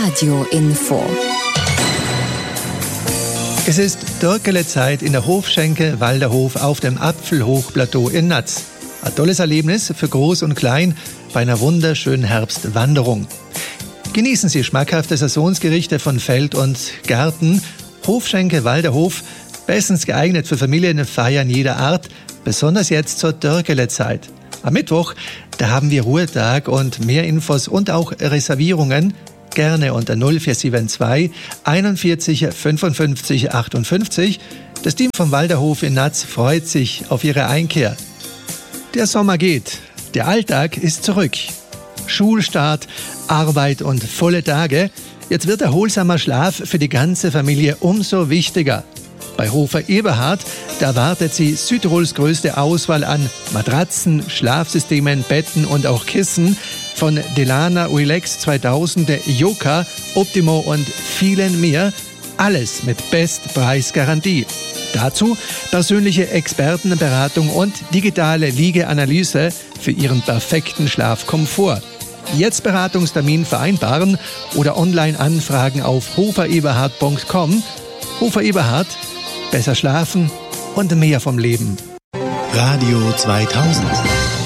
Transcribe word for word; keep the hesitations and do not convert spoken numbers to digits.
Radio Info. Es ist Dörkele-Zeit in der Hofschenke Walderhof auf dem Apfelhochplateau in Natz. Ein tolles Erlebnis für Groß und Klein bei einer wunderschönen Herbstwanderung. Genießen Sie schmackhafte Saisonsgerichte von Feld und Garten. Hofschenke Walderhof, bestens geeignet für Familienfeiern jeder Art, besonders jetzt zur Dörkele-Zeit. Am Mittwoch, da haben wir Ruhetag und mehr Infos und auch Reservierungen gerne unter null vier sieben zwei einundvierzig fünfundfünfzig achtundfünfzig. Das Team vom Walderhof in Natz freut sich auf Ihre Einkehr. Der Sommer geht, der Alltag ist zurück. Schulstart, Arbeit und volle Tage. Jetzt wird erholsamer Schlaf für die ganze Familie umso wichtiger. Bei Hofer Eberhard, da erwartet Sie Südtirols größte Auswahl an Matratzen, Schlafsystemen, Betten und auch Kissen von Delana, Relax zweitausend, Yoka, Optimo und vielen mehr. Alles mit Bestpreisgarantie. Dazu persönliche Expertenberatung und digitale Liegeanalyse für Ihren perfekten Schlafkomfort. Jetzt Beratungstermin vereinbaren oder online anfragen auf hofer eberhard punkt com. Hofer Eberhard, besser schlafen und mehr vom Leben. Radio zweitausend.